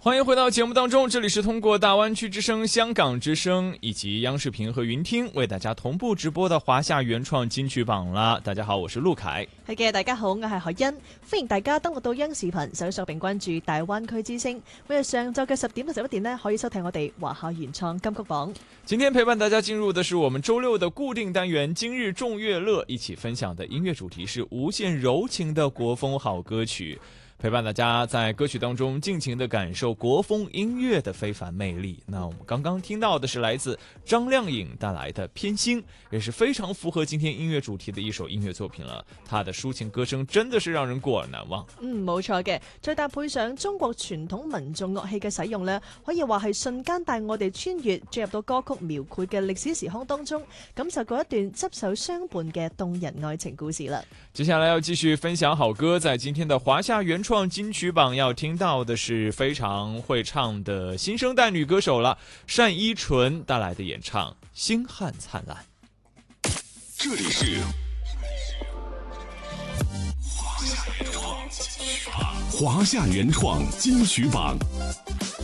欢迎回到节目当中，这里是通过大湾区之声、香港之声以及央視頻和雲聽為大家同步直播的華夏原創金曲榜啦。大家好，我是陸凱。 係嘅，大家好，我係海欣，歡迎大家登錄到央視頻搜索並關注大灣區之聲。每日上晝嘅10點到11點呢，可以收聽我哋華夏原創金曲榜。 今天陪伴大家進入的是我們周六的固定單元今日眾樂樂，一起分享的音樂主題是無限柔情的國風好歌曲。陪伴大家在歌曲當中盡情地感受國風音樂的非凡魅力。那我們剛剛聽到的是來自張靚穎帶來的《偏心》，也是非常符合今天音樂主題的一首音樂作品了。她的抒情歌聲真的是讓人過耳難忘。 冇錯嘅，再搭配上中國傳統民眾樂器嘅使用呢，可以話係瞬間帶我哋穿越進入到歌曲描繪嘅歷史時空當中，感受過一段執手相伴嘅動人愛情故事啦。 接下來要繼續分享好歌，在今天的華夏原創金曲榜要聽到的是非常會唱的新生代女歌手了，單依純帶來的演唱《星漢燦爛》。 這裡是華夏原創金曲榜。